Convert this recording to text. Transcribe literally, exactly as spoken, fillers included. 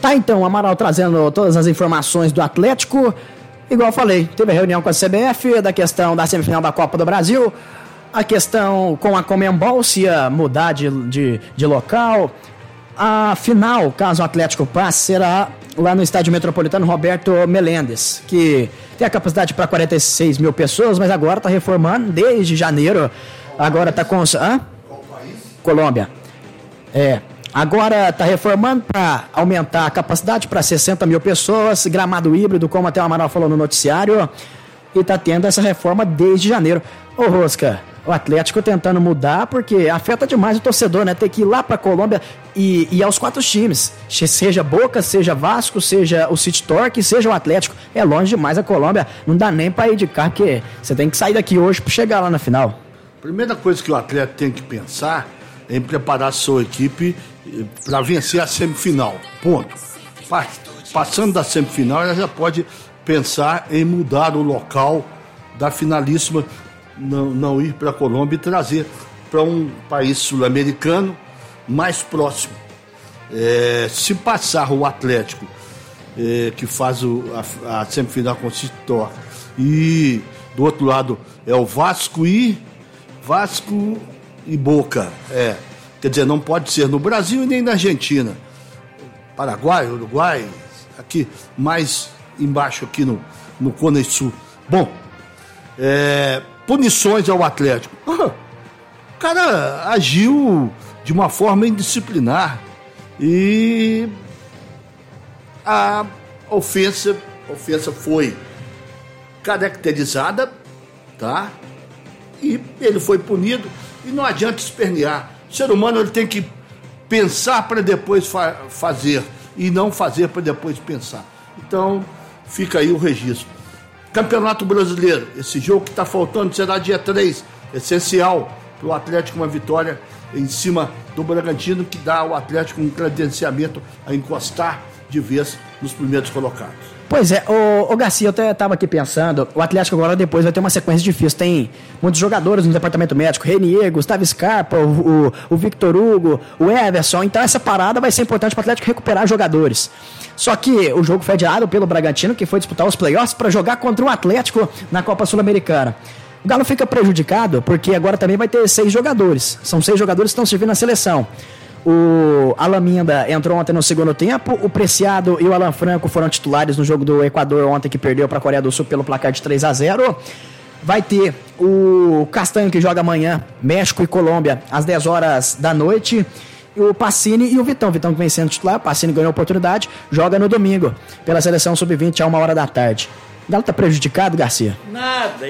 Tá, então, Amaral trazendo todas as informações do Atlético. Igual eu falei, teve a reunião com a C B F da questão da semifinal da Copa do Brasil, a questão com a Conmebol, se ia mudar de, de, de local. A final, caso o Atlético passe, será lá no Estádio Metropolitano Roberto Meléndez, que tem a capacidade para quarenta e seis mil pessoas, mas agora está reformando desde janeiro. Agora está com... Hã? Colômbia. É... Agora está reformando para aumentar a capacidade para sessenta mil pessoas, gramado híbrido, como até o Amaral falou no noticiário, e está tendo essa reforma desde janeiro. Ô Rosca, o Atlético tentando mudar, porque afeta demais o torcedor, né? Ter que ir lá para a Colômbia e ir aos quatro times, seja Boca, seja Vasco, seja o City Torque, seja o Atlético. É longe demais a Colômbia, não dá nem para ir de carro, porque você tem que sair daqui hoje para chegar lá na final. Primeira coisa que o Atlético tem que pensar é em preparar a sua equipe para vencer a semifinal, ponto. Passando da semifinal, ela já pode pensar em mudar o local da finalíssima, não, não ir para a Colômbia e trazer para um país sul-americano mais próximo. É, se passar o Atlético, é, que faz o, a, a semifinal com o City Torque, e do outro lado é o Vasco e Vasco e Boca, é. Quer dizer, não pode ser no Brasil e nem na Argentina. Paraguai, Uruguai, aqui, mais embaixo aqui no, no Cone Sul. Bom, é, punições ao Atlético. Ah, o cara agiu de uma forma indisciplinar e a ofensa, ofensa foi caracterizada, tá? E ele foi punido e não adianta espernear. O ser humano ele tem que pensar para depois fa- fazer e não fazer para depois pensar. Então, fica aí o registro. Campeonato Brasileiro, esse jogo que está faltando será dia três, essencial para o Atlético, uma vitória em cima do Bragantino, que dá ao Atlético um credenciamento a encostar de vez nos primeiros colocados. Pois é, o, o Garcia, eu até estava aqui pensando, o Atlético agora depois vai ter uma sequência difícil, tem muitos jogadores no departamento médico, Renier, Gustavo Scarpa, o, o, o Victor Hugo, o Everson, então essa parada vai ser importante para o Atlético recuperar jogadores. Só que o jogo foi adiado pelo Bragantino, que foi disputar os playoffs para jogar contra o Atlético na Copa Sul-Americana. O Galo fica prejudicado porque agora também vai ter seis jogadores, são seis jogadores que estão servindo na seleção. O Alan Minda entrou ontem no segundo tempo, o Preciado e o Alan Franco foram titulares no jogo do Equador ontem, que perdeu para a Coreia do Sul pelo placar de três a zero. Vai ter o Castanho, que joga amanhã, México e Colômbia, às dez horas da noite. E o Pacini e o Vitão, Vitão que vem sendo titular, Pacini ganhou a oportunidade, joga no domingo, pela seleção sub vinte a uma hora da tarde. O Galo tá prejudicado, Garcia? Nada.